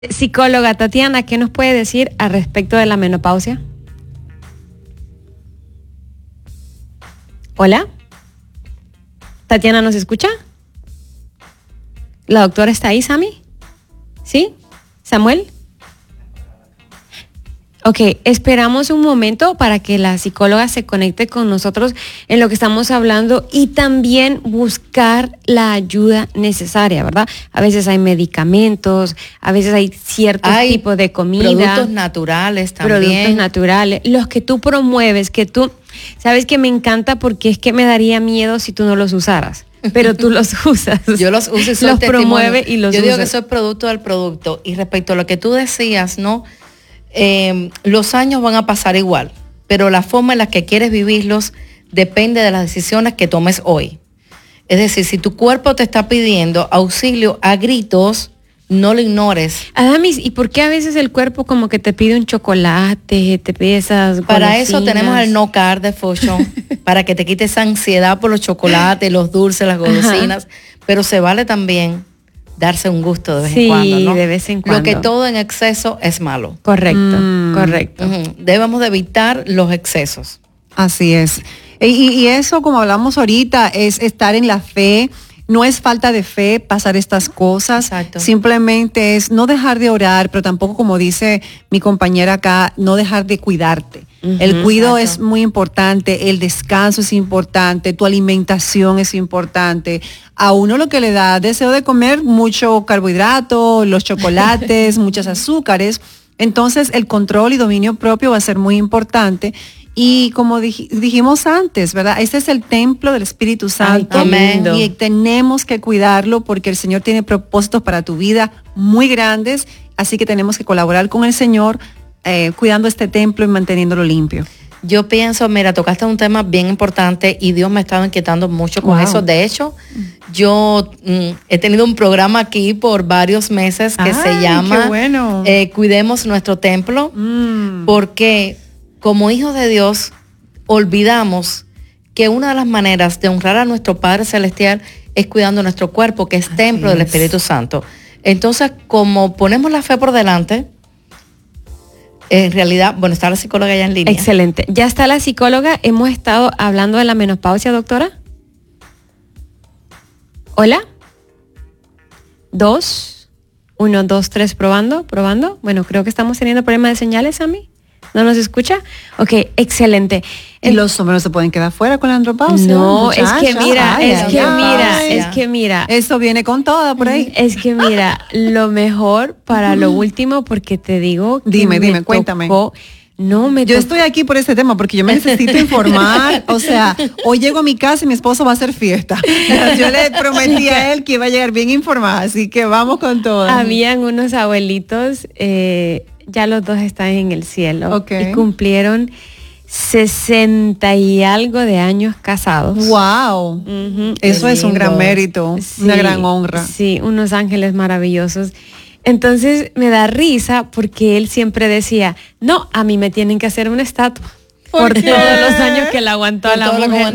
Psicóloga Tatiana, ¿qué nos puede decir al respecto de la menopausia? Hola. Tatiana, ¿nos escucha? ¿La doctora está ahí, Sammy? ¿Sí? ¿Samuel? Ok, esperamos un momento para que la psicóloga se conecte con nosotros en lo que estamos hablando y también buscar la ayuda necesaria, ¿verdad? A veces hay medicamentos, a veces hay ciertos tipos de comida. Productos naturales también. Productos naturales, los que tú promueves, que tú, sabes que me encanta porque es que me daría miedo si tú no los usaras. Pero tú los usas. Yo los uso y soy los testimonio. Promueve y los Yo digo usas. que soy producto del producto. Y respecto a lo que tú decías, ¿no? Los años van a pasar igual, pero la forma en la que quieres vivirlos depende de las decisiones que tomes hoy. Es decir, si tu cuerpo te está pidiendo auxilio a gritos, no lo ignores. Adamis, ¿y por qué a veces el cuerpo como que te pide un chocolate, te pide esas golosinas? Para eso tenemos el No Carb de Fusion, para que te quites esa ansiedad por los chocolates, los dulces, las golosinas, pero se vale también darse un gusto de vez en cuando, ¿no? Sí, de vez en cuando. Lo que todo en exceso es malo. Correcto, correcto. Debemos de evitar los excesos. Así es. Y eso, como hablamos ahorita, es estar en la fe. No es falta de fe pasar estas cosas. Exacto. Simplemente es no dejar de orar, pero tampoco, como dice mi compañera acá, no dejar de cuidarte. El cuidado es muy importante, el descanso es importante, tu alimentación es importante. A uno lo que le da deseo de comer mucho carbohidrato, los chocolates, muchos azúcares. Entonces el control y dominio propio va a ser muy importante. Y como dijimos antes, ¿verdad? Este es el templo del Espíritu Santo. Ay, qué lindo. Y tenemos que cuidarlo porque el Señor tiene propósitos para tu vida muy grandes. Así que tenemos que colaborar con el Señor cuidando este templo y manteniéndolo limpio. Yo pienso, mira, tocaste un tema bien importante y Dios me ha estado inquietando mucho con eso. De hecho, yo he tenido un programa aquí por varios meses que se llama qué bueno. Cuidemos nuestro templo, porque como hijos de Dios olvidamos que una de las maneras de honrar a nuestro Padre Celestial es cuidando nuestro cuerpo, que es templo del Espíritu Santo. Entonces, como ponemos la fe por delante, en realidad, bueno, está la psicóloga ya en línea. Excelente. Ya está la psicóloga. Hemos estado hablando de la menopausia, doctora. Hola. 2, 1, 2, 3, probando. Bueno, creo que estamos teniendo problemas de señales, Sammy. ¿No nos escucha? Ok, excelente. ¿Y los hombres no se pueden quedar fuera con la andropausia? No, muchachas? es que mira. Eso viene con toda por ahí. Es que mira, lo mejor para lo último, porque te digo que Dime, cuéntame. Yo estoy aquí por ese tema porque yo me necesito informar. O sea, hoy llego a mi casa y mi esposo va a hacer fiesta. Yo le prometí a él que iba a llegar bien informada, así que vamos con todo. Habían unos abuelitos, ya los dos están en el cielo. Okay. Y cumplieron 60 y algo de años casados. Wow. Eso es un gran mérito, sí, una gran honra. Sí, unos ángeles maravillosos. Entonces me da risa porque él siempre decía, no, a mí me tienen que hacer una estatua. Por todos los años que la aguantó a la mujer.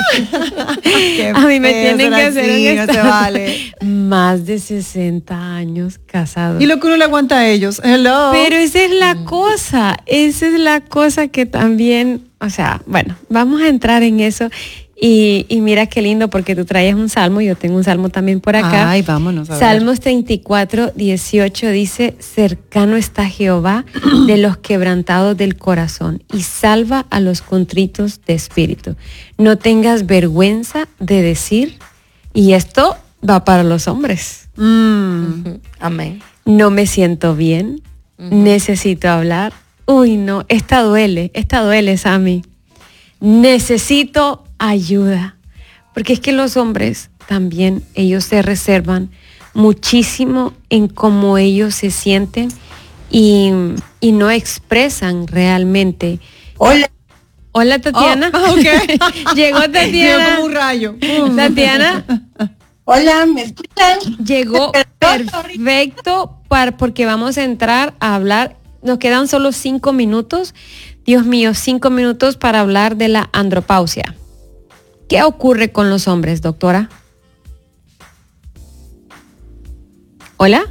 A mí me tienen que hacer una estatua. No se vale. Más de 60 años casados. Y lo que uno le aguanta a ellos. Hello. Pero esa es la cosa que también, o sea, bueno, vamos a entrar en eso. Y mira qué lindo porque tú traes un salmo, yo tengo un salmo también por acá. Ay, vámonos a ver. Salmos 34, 18 dice, cercano está Jehová de los quebrantados del corazón y salva a los contritos de espíritu. No tengas vergüenza de decir, y esto va para los hombres. Amén. No me siento bien, necesito hablar. Uy, no, esta duele, Sammy. Necesito ayuda, porque es que los hombres también, ellos se reservan muchísimo en cómo ellos se sienten y no expresan realmente. Hola Tatiana. Okay. Llegó Tatiana. Llegó como un rayo. Tatiana. Hola, ¿me escuchan? Llegó perfecto porque vamos a entrar a hablar. Nos quedan solo 5 minutos. Dios mío, 5 minutos para hablar de la andropausia. ¿Qué ocurre con los hombres, doctora? ¿Hola?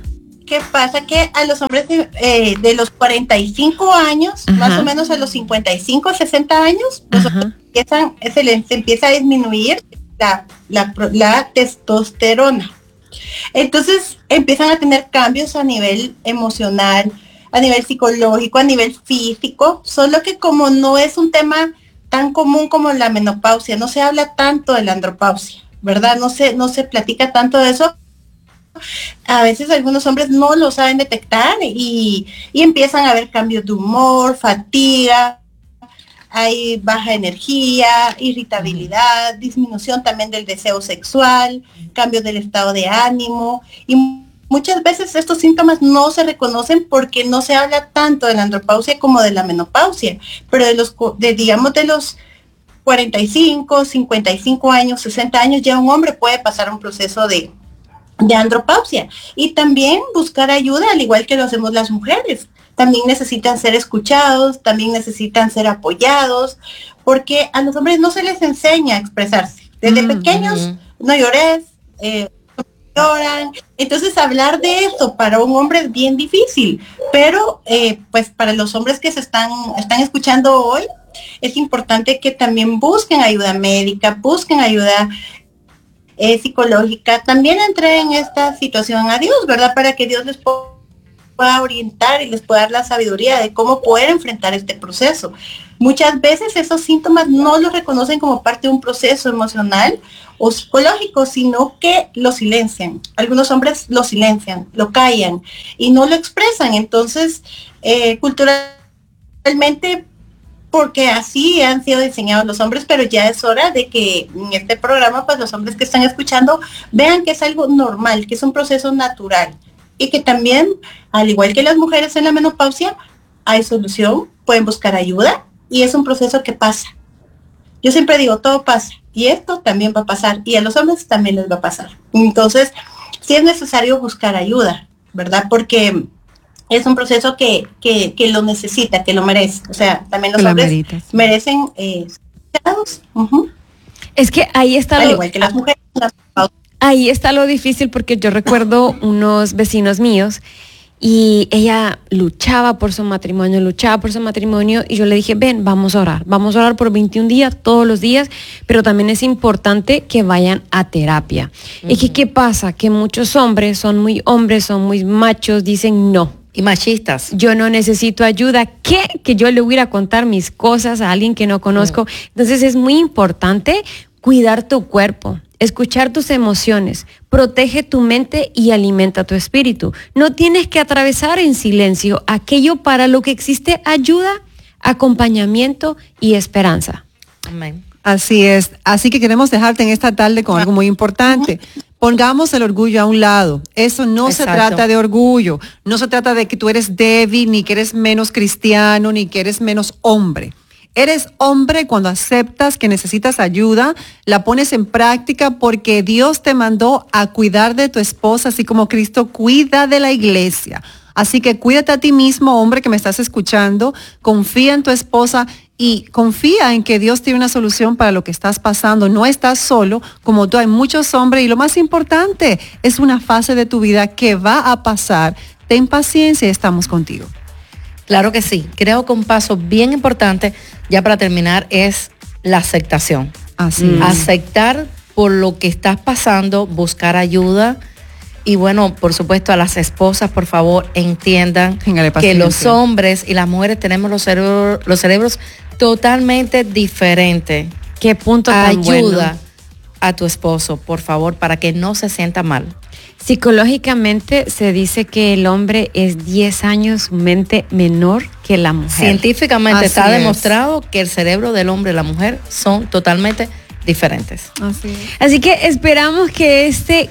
¿qué pasa? Que a los hombres de los 45 años, Ajá. más o menos a los 55, 60 años, los hombres se empieza a disminuir la testosterona. Entonces empiezan a tener cambios a nivel emocional, a nivel psicológico, a nivel físico, solo que como no es un tema tan común como la menopausia, no se habla tanto de la andropausia, ¿verdad? No se platica tanto de eso. A veces algunos hombres no lo saben detectar y empiezan a haber cambios de humor, fatiga, hay baja energía, irritabilidad, disminución también del deseo sexual, cambios del estado de ánimo, y muchas veces estos síntomas no se reconocen porque no se habla tanto de la andropausia como de la menopausia, pero de los 45, 55 años, 60 años, ya un hombre puede pasar un proceso de andropausia. Y también buscar ayuda, al igual que lo hacemos las mujeres. También necesitan ser escuchados, también necesitan ser apoyados, porque a los hombres no se les enseña a expresarse. Desde pequeños, no llores, lloran. Entonces hablar de eso para un hombre es bien difícil, pero pues para los hombres que están escuchando hoy, es importante que también busquen ayuda médica, busquen ayuda psicológica, también entren en esta situación a Dios, ¿verdad? Para que Dios les pueda orientar y les pueda dar la sabiduría de cómo poder enfrentar este proceso. Muchas veces esos síntomas no los reconocen como parte de un proceso emocional o psicológico, sino que lo silencian. Algunos hombres lo silencian, lo callan y no lo expresan. Entonces, culturalmente, porque así han sido enseñados los hombres, pero ya es hora de que en este programa, pues los hombres que están escuchando vean que es algo normal, que es un proceso natural y que también, al igual que las mujeres en la menopausia, hay solución, pueden buscar ayuda y es un proceso que pasa. Yo siempre digo, todo pasa y esto también va a pasar y a los hombres también les va a pasar. Entonces, sí es necesario buscar ayuda, ¿verdad? Porque es un proceso que lo necesita, que lo merece. O sea, también los hombres merecen cuidados. Es que ahí está al igual que las mujeres. Ahí está lo difícil, porque yo recuerdo unos vecinos míos y ella luchaba por su matrimonio, y yo le dije, ven, vamos a orar por 21 días, todos los días, pero también es importante que vayan a terapia. Y que, ¿qué pasa? Que muchos hombres, son muy machos, dicen no. Y machistas. Yo no necesito ayuda. ¿Qué? Que yo le voy a ir a contar mis cosas a alguien que no conozco. Entonces es muy importante cuidar tu cuerpo, escuchar tus emociones, protege tu mente y alimenta tu espíritu. No tienes que atravesar en silencio aquello para lo que existe ayuda, acompañamiento y esperanza. Amén. Así es. Así que queremos dejarte en esta tarde con algo muy importante. Pongamos el orgullo a un lado. Eso no se trata de orgullo. No se trata de que tú eres débil, ni que eres menos cristiano, ni que eres menos hombre. Eres hombre cuando aceptas que necesitas ayuda, la pones en práctica porque Dios te mandó a cuidar de tu esposa, así como Cristo cuida de la iglesia. Así que cuídate a ti mismo, hombre que me estás escuchando, confía en tu esposa y confía en que Dios tiene una solución para lo que estás pasando. No estás solo, como tú, hay muchos hombres y lo más importante, es una fase de tu vida que va a pasar. Ten paciencia y estamos contigo. Claro que sí. Creo que un paso bien importante, ya para terminar, es la aceptación. Así es. Aceptar por lo que estás pasando, buscar ayuda. Y bueno, por supuesto, a las esposas, por favor, entiendan que los hombres y las mujeres tenemos los cerebros totalmente diferentes. ¿Qué punto tan bueno? Ayuda a tu esposo, por favor, para que no se sienta mal. Psicológicamente se dice que el hombre es 10 años mente menor que la mujer. Científicamente está demostrado que el cerebro del hombre y la mujer son totalmente diferentes. Así que esperamos que este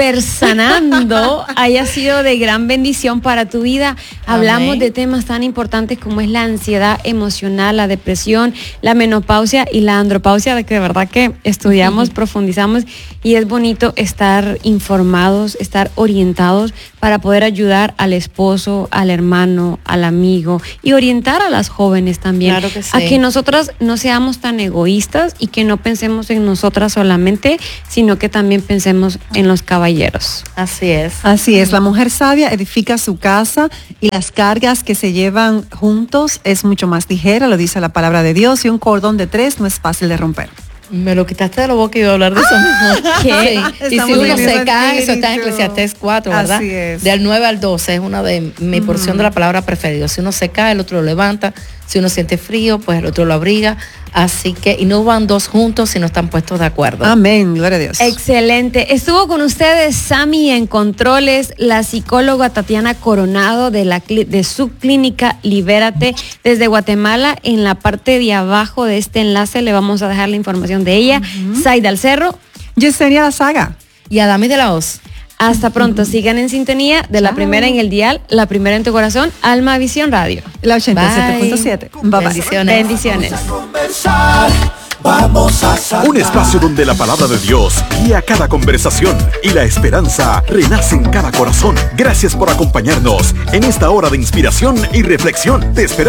conversanando haya sido de gran bendición para tu vida. Hablamos de temas tan importantes como es la ansiedad emocional, la depresión, la menopausia y la andropausia, de que de verdad que estudiamos, profundizamos, y es bonito estar informados, estar orientados para poder ayudar al esposo, al hermano, al amigo, y orientar a las jóvenes también. Claro que sí. A que nosotras no seamos tan egoístas y que no pensemos pensemos en nosotras solamente, sino que también pensemos en los caballeros. Así es. Así es, la mujer sabia edifica su casa y las cargas que se llevan juntos es mucho más ligera, lo dice la palabra de Dios, y un cordón de 3 no es fácil de romper. Me lo quitaste de la boca y iba a hablar de eso mismo. ¿Qué? Sí. Y si uno se cae, eso está en Eclesiastés 4, ¿verdad? Así es. Del 9 al 12 es una de mi porción de la palabra preferida. Si uno se cae, el otro lo levanta. Si uno siente frío, pues el otro lo abriga. Así que, y no van dos juntos si no están puestos de acuerdo. Amén, gloria a Dios. Excelente. Estuvo con ustedes Sammy en controles, la psicóloga Tatiana Coronado de su clínica Libérate desde Guatemala. En la parte de abajo de este enlace le vamos a dejar la información de ella. Zaida Alcerro. Yesenia La Saga. Y Adami de la Hoz. Hasta pronto. Sigan en sintonía de la primera en el dial, la primera en tu corazón, Alma Visión Radio. La 87.7. Bye bye. Bendiciones. Bendiciones. Un espacio donde la palabra de Dios guía cada conversación y la esperanza renace en cada corazón. Gracias por acompañarnos en esta hora de inspiración y reflexión. Te esperamos.